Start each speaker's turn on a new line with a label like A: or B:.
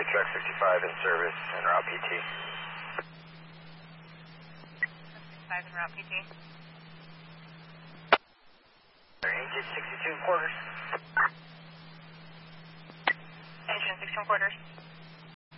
A: Truck 65 in service and route PT.
B: 65 en route PT.
A: Engine 62 quarters.
B: Engine 61 quarters.